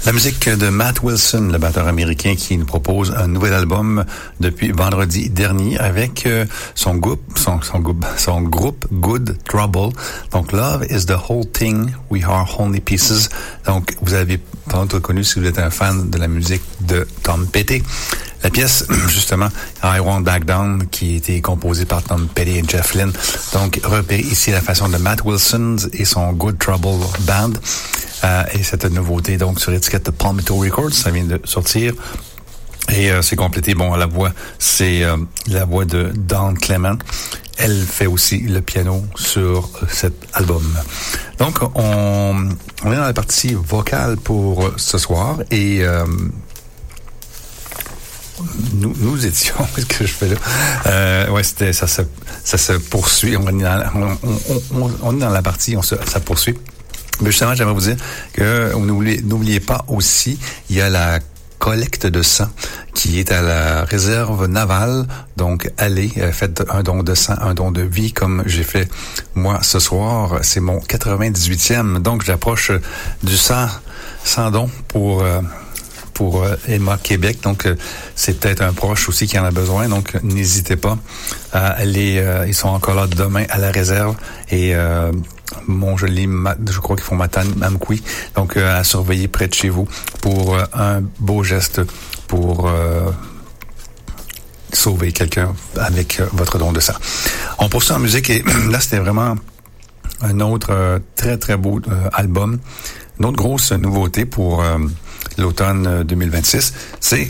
La musique de Matt Wilson, le batteur américain qui nous propose un nouvel album depuis vendredi dernier avec son groupe Good Trouble. Donc, Love is the whole thing, we are only pieces. Donc, vous avez peut-être reconnu si vous êtes un fan de la musique de Tom Petty. La pièce, justement, I Won't Back Down, qui a été composée par Tom Petty et Jeff Lynne. Donc, repéré ici à la façon de Matt Wilson et son Good Trouble Band. Et cette nouveauté, donc, sur l'étiquette de Palmetto Records, ça vient de sortir. Et c'est complété, bon, la voix, c'est la voix de Dawn Clement. Elle fait aussi le piano sur cet album. Donc, on est dans la partie vocale pour ce soir et nous étions, qu'est-ce que je fais là? Ouais, ça se poursuit. On est dans la partie, ça poursuit. Mais justement, j'aimerais vous dire que n'oubliez pas aussi, il y a la collecte de sang qui est à la réserve navale. Donc, allez, faites un don de sang, un don de vie, comme j'ai fait moi ce soir. C'est mon 98e. Donc, j'approche du 100 don pour Emma Québec. Donc, c'est peut-être un proche aussi qui en a besoin. Donc, n'hésitez pas à aller. Ils sont encore là demain à la réserve. Et je crois qu'ils font Matane, Mamkoui. Donc, à surveiller près de chez vous pour un beau geste pour sauver quelqu'un avec votre don de sang. On poursuit en musique et là, c'était vraiment un autre très, très beau album. Une autre grosse nouveauté pour l'automne 2026. C'est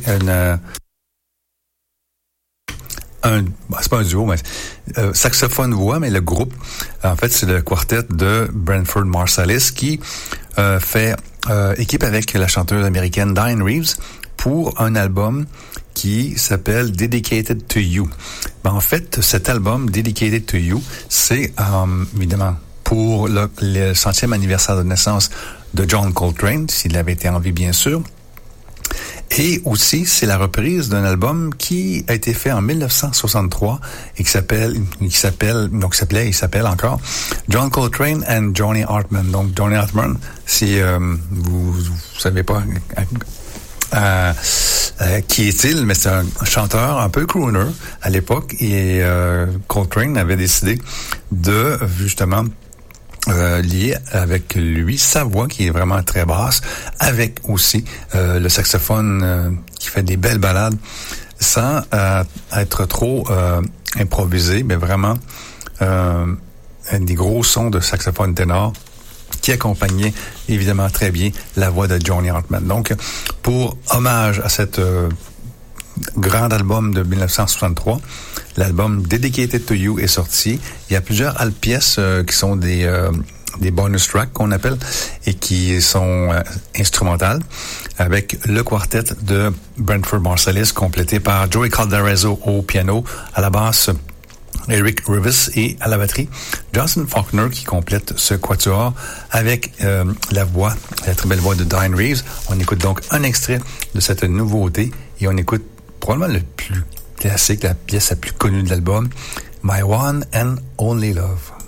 c'est pas un duo, mais saxophone-voix, mais le groupe, en fait, c'est le quartet de Branford Marsalis qui fait équipe avec la chanteuse américaine Diane Reeves pour un album qui s'appelle Dedicated to You. En fait, cet album, Dedicated to You, c'est évidemment pour le 100e anniversaire de naissance de John Coltrane, s'il avait été en vie, bien sûr. Et aussi, c'est la reprise d'un album qui a été fait en 1963 et qui s'appelle encore John Coltrane and Johnny Hartman. Donc, Johnny Hartman, si vous savez pas qui est-il, mais c'est un chanteur un peu crooner à l'époque et Coltrane avait décidé de, justement, lié avec lui, sa voix qui est vraiment très basse, avec aussi le saxophone qui fait des belles ballades, sans être trop improvisé, mais vraiment des gros sons de saxophone ténor qui accompagnaient évidemment très bien la voix de Johnny Hartman. Donc, pour hommage à cette grand album de 1963, l'album Dedicated to You est sorti. Il y a plusieurs pièces qui sont des bonus tracks qu'on appelle et qui sont instrumentales avec le quartet de Branford Marsalis complété par Joey Caldarezzo au piano, à la basse Eric Rivas et à la batterie Johnson Faulkner qui complète ce quatuor avec la très belle voix de Diane Reeves. On écoute donc un extrait de cette nouveauté et on écoute probablement le plus classique, la pièce la plus connue de l'album, My One and Only Love.